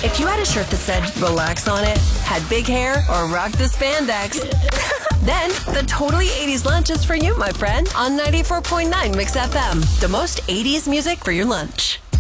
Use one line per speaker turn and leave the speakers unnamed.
If you had a shirt that said relax on it, had big hair, or rocked the spandex, then the Totally 80s lunch is for you, my friend, on 94.9 Mix FM. The most 80s music for your lunch.